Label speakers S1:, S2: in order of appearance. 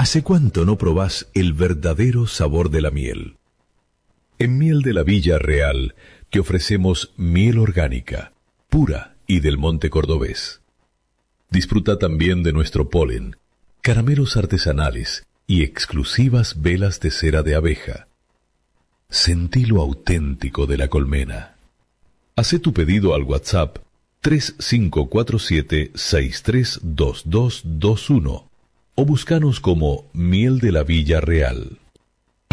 S1: ¿Hace cuánto no probás el verdadero sabor de la miel? En Miel de la Villa Real te ofrecemos miel orgánica, pura y del monte cordobés. Disfruta también de nuestro polen, caramelos artesanales y exclusivas velas de cera de abeja. Sentí lo auténtico de la colmena. Hacé tu pedido al WhatsApp 3547-632221 o búscanos como Miel de la Villa Real.